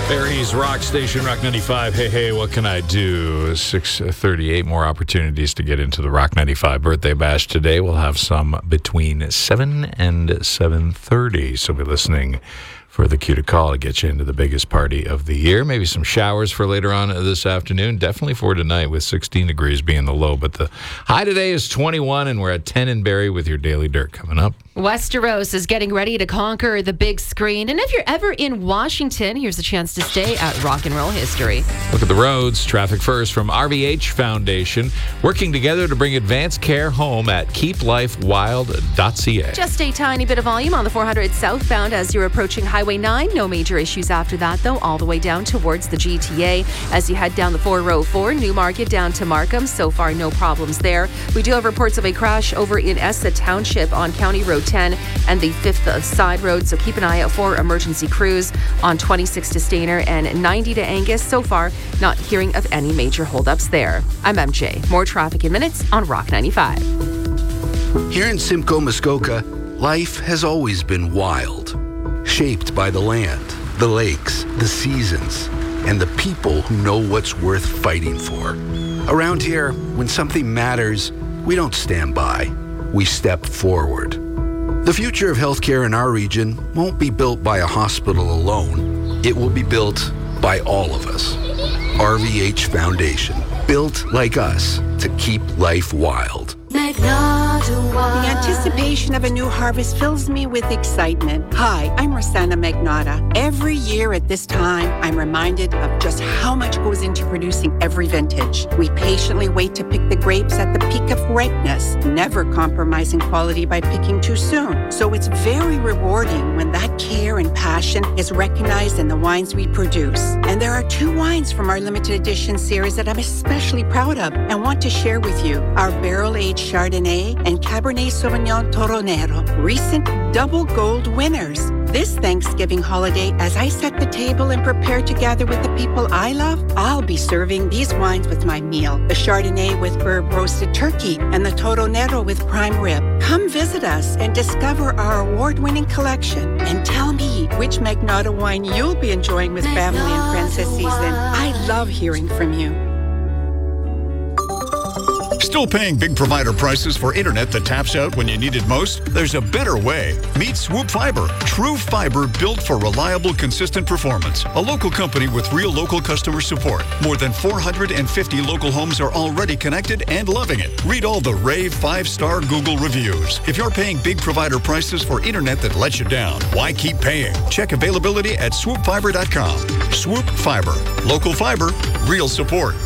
Barry's Rock Station, Rock 95. Hey, what can I do? 6:38, more opportunities to get into the Rock 95 birthday bash today. We'll have some between 7 and 7:30, so be listening for the cue to call to get you into the biggest party of the year. Maybe some showers for later on this afternoon. Definitely for tonight with 16 degrees being the low. But the high today is 21, and we're at 10 in Barrie with your Daily Dirt coming up. Westeros is getting ready to conquer the big screen. And if you're ever in Washington, here's a chance to stay at Rock and Roll History. Look at the roads. Traffic first from RVH Foundation, working together to bring advanced care home at keeplifewild.ca. Just a tiny bit of volume on the 400 southbound as you're approaching Highway 9. No major issues after that, though, all the way down towards the GTA. As you head down the 404, Newmarket down to Markham. So far, no problems there. We do have reports of a crash over in Essa Township on County Road 10 and the 5th side road, so keep an eye out for emergency crews on 26 to Stainer and 90 to Angus. So far, not hearing of any major holdups there. I'm MJ. More traffic in minutes on Rock 95. Here in Simcoe, Muskoka, life has always been wild, shaped by the land, the lakes, the seasons, and the people who know what's worth fighting for. Around here, when something matters, we don't stand by, we step forward. The future of healthcare in our region won't be built by a hospital alone. It will be built by all of us. RVH Foundation, built like us to keep life wild. The anticipation of a new harvest fills me with excitement. Hi, I'm Rosanna Magnotta. Every year at this time, I'm reminded of just how much goes into producing every vintage. We patiently wait to pick the grapes at the peak of ripeness, never compromising quality by picking too soon. So it's very rewarding when that care and passion is recognized in the wines we produce. And there are 2 wines from our limited edition series that I'm especially proud of and want to share with you. Our barrel-aged Chardonnay and Cabernet Sauvignon Toronero, recent double gold winners. This Thanksgiving holiday, as I set the table and prepare to gather with the people I love, I'll be serving these wines with my meal. The Chardonnay with herb roasted turkey and the Toronero with prime rib. Come visit us and discover our award-winning collection and tell me which Magnotta wine you'll be enjoying with family and friends this season. I love hearing from you. Still paying big provider prices for internet that taps out when you need it most? There's a better way. Meet Swoop Fiber. True fiber built for reliable, consistent performance. A local company with real local customer support. More than 450 local homes are already connected and loving it. Read all the rave 5-star Google reviews. If you're paying big provider prices for internet that lets you down, why keep paying? Check availability at swoopfiber.com. Swoop Fiber. Local fiber, real support.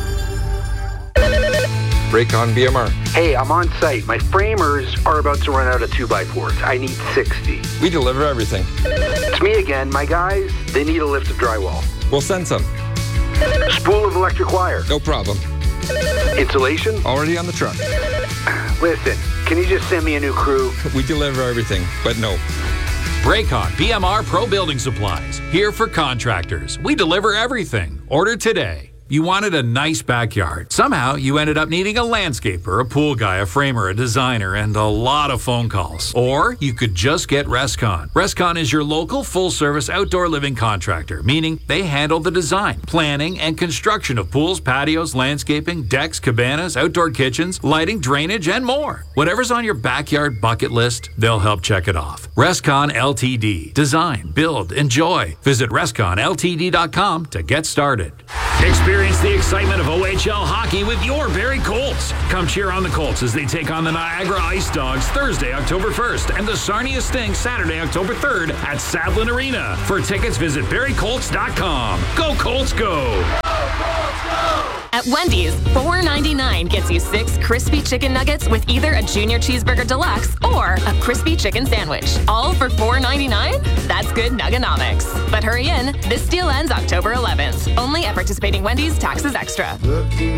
Raycon BMR. Hey, I'm on site. My framers are about to run out of 2x4s. I need 60. We deliver everything. It's me again. My guys, they need a lift of drywall. We'll send some. Spool of electric wire. No problem. Insulation? Already on the truck. Listen, can you just send me a new crew? We deliver everything, but no. Raycon BMR Pro Building Supplies. Here for contractors. We deliver everything. Order today. You wanted a nice backyard. Somehow, you ended up needing a landscaper, a pool guy, a framer, a designer, and a lot of phone calls. Or you could just get Rescon. Rescon is your local full-service outdoor living contractor, meaning they handle the design, planning, and construction of pools, patios, landscaping, decks, cabanas, outdoor kitchens, lighting, drainage, and more. Whatever's on your backyard bucket list, they'll help check it off. Rescon Ltd. Design, build, enjoy. Visit ResconLTD.com to get started. Experience the excitement of OHL hockey with your Barrie Colts. Come cheer on the Colts as they take on the Niagara Ice Dogs Thursday, October 1st, and the Sarnia Sting Saturday, October 3rd at Savlin Arena. For tickets, visit BarrieColts.com. Go Colts, go! At Wendy's, $4.99 gets you 6 crispy chicken nuggets with either a junior cheeseburger deluxe or a crispy chicken sandwich. All for $4.99? That's good nuggonomics. But hurry in, this deal ends October 11th. Only at participating Wendy's, taxes extra.